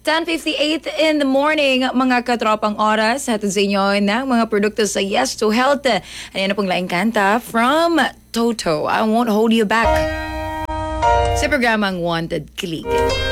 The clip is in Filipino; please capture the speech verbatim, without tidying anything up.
ten fifty-eight in the morning, mga katropang oras. Hatid sa inyo ng mga produkto sa Yes to Health. Ayan na pong laing kanta from Toto. I Won't Hold You Back. Sa programang Wanted Click.